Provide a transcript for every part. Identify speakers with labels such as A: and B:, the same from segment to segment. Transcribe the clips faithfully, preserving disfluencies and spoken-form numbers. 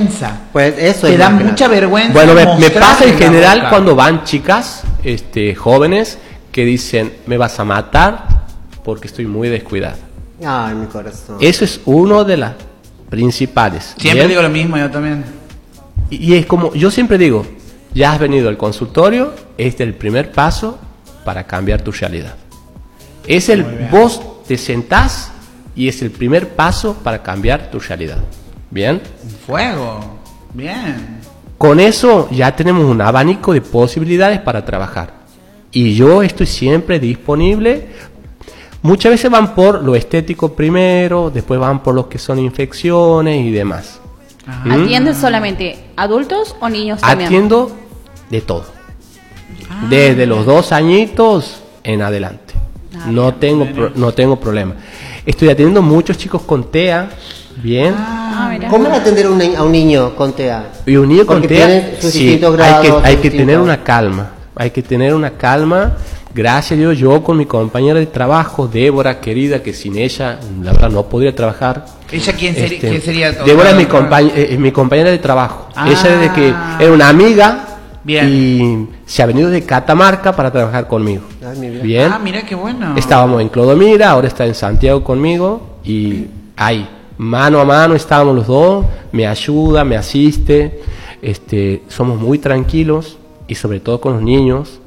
A: vergüenza.
B: Pues eso
A: Te
B: es
A: da
B: más que
A: mucha
B: nada.
A: vergüenza.
C: Bueno, me, me
A: mostrar
C: pasa en
A: la
C: general
A: boca.
C: cuando van chicas, este, jóvenes, que dicen, me vas a matar porque estoy muy descuidada.
B: Ay, mi corazón.
C: Eso es uno de las principales.
A: Siempre
C: ¿bien?
A: digo lo mismo, yo también.
C: Y, y es como, yo siempre digo, ya has venido al consultorio, este es el primer paso para cambiar tu realidad. Es el,
A: Muy bien.
C: vos te sentás y es el primer paso para cambiar tu realidad. ¿Bien?
A: Fuego. Bien.
C: Con eso ya tenemos un abanico de posibilidades para trabajar. Y yo estoy siempre disponible. Muchas veces van por lo estético primero, después van por lo que son infecciones y demás. ¿Mm?
D: ¿Atiendes solamente adultos o niños también?
C: Atiendo de todo.
A: Ah,
C: Desde los dos añitos en adelante.
D: Ah,
C: No
D: bien.
C: tengo, pro- no tengo problema. Estoy atendiendo muchos chicos con T E A. Bien.
D: Ah, mira.
B: ¿Cómo es atender a un, ni- a un niño con T E A?
C: Y un niño con
B: Porque
C: T E A,
B: tiene sus
C: sí,
B: distintos
C: hay
B: grados,
C: que,
B: sus
C: hay que
B: distintos-
C: tener una calma. Hay que tener una calma. Gracias a Dios, yo con mi compañera de trabajo, Débora, querida, que sin ella, la verdad, no podría trabajar.
A: ¿Ella quién, seri-
C: Este,
A: quién sería?
C: Débora es mi,
A: otra-
C: compañ- eh, es mi compañera de trabajo.
A: Ah.
C: Ella desde que era una amiga
A: Bien.
C: y se ha venido de Catamarca para trabajar conmigo.
B: Ay, mi vida.
C: Bien.
A: Ah, mira qué bueno.
C: Estábamos en Clodomira, ahora está en Santiago conmigo y ahí, mano a mano estábamos los dos, me ayuda, me asiste, este, somos muy tranquilos y sobre todo con los niños,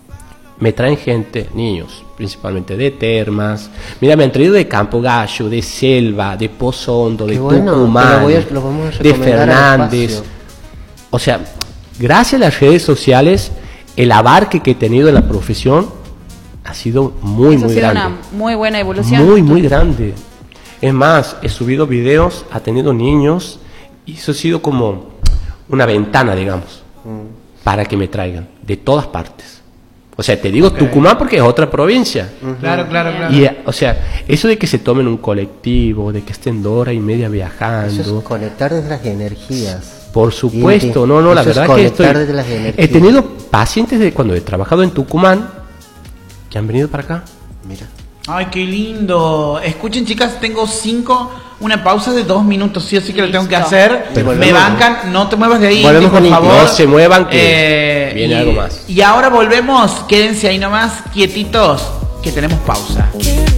C: me traen gente, niños, principalmente de Termas, mira, me han traído de Campo Gallo, de Selva, de Pozo Hondo, de
B: Qué bueno,
C: Tucumán,
B: te lo voy a- lo vamos a
C: de
B: recomendar al
C: Fernández,
B: espacio.
C: o sea, gracias a las redes sociales, el abarque que he tenido en la profesión ha sido muy,
D: Eso ha
C: muy
D: sido
C: grande.
D: una muy buena evolución.
C: Muy, muy grande. Es más, he subido videos atendiendo niños y eso ha sido como una ventana, digamos, para que me traigan de todas partes. O sea, te digo
A: Ok.
C: Tucumán porque es otra provincia.
A: Claro, claro, claro.
C: Y, eh, o sea, eso de que se tomen un colectivo, de que estén dos horas y media
B: Eso
C: viajando.
B: es conectar desde las energías.
C: Por supuesto, no, no, la
B: Eso es
C: verdad que estoy...
B: conectar desde las energías.
C: He tenido pacientes de cuando he trabajado en Tucumán que han venido para acá.
B: Mira.
A: Ay, qué lindo. Escuchen, chicas, tengo cinco, una pausa de dos minutos, sí o sí que lo tengo que
D: Listo.
A: hacer.
C: Pero
A: Me
C: volvemos.
A: bancan, no te muevas de ahí,
B: Volvemos
A: por
B: con Inti.
A: favor.
C: No se muevan, que
A: Eh,
C: viene
A: y-
C: algo más.
A: Y ahora volvemos, quédense ahí nomás, quietitos, que tenemos pausa.